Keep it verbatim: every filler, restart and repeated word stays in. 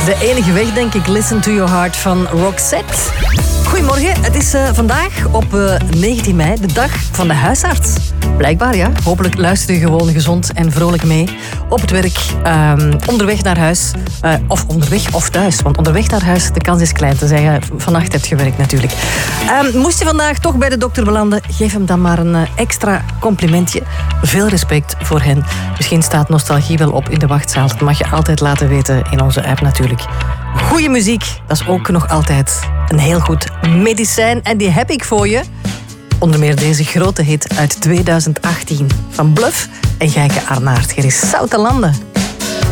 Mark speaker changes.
Speaker 1: De enige weg, denk ik. Listen to your heart van Roxette. Goedemorgen, het is uh, vandaag op uh, negentien mei, de dag van de huisarts. Blijkbaar, ja. Hopelijk luister je gewoon gezond en vrolijk mee. Op het werk, um, onderweg naar huis. Uh, of onderweg of thuis. Want onderweg naar huis, de kans is klein. Te zeggen, vannacht hebt je gewerkt natuurlijk. Um, moest je vandaag toch bij de dokter belanden, geef hem dan maar een uh, extra complimentje. Veel respect voor hen. Misschien staat nostalgie wel op in de wachtzaal. Dat mag je altijd laten weten in onze app natuurlijk. Goeie muziek, dat is ook nog altijd een heel goed medicijn. En die heb ik voor je. Onder meer deze grote hit uit tweeduizend achttien van Bluff en Gijke Arnaert. Hier is Zoute Landen.